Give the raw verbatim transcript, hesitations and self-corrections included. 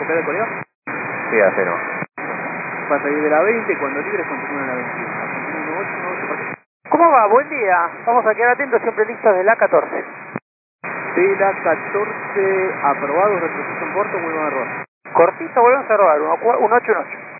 sacar el coleo? Sí, a cero. Va a salir de la veinte, cuando libres continúa en la veintiuno. Argentina uno ocho, uno ocho por ciento. ¿Cómo va? Buen día. Vamos a quedar atentos, siempre listos de la catorce. De la catorce, aprobados, retroceso en corto, vuelvan a rodar. Cortito, volvemos a robar, uno ocho uno ocho.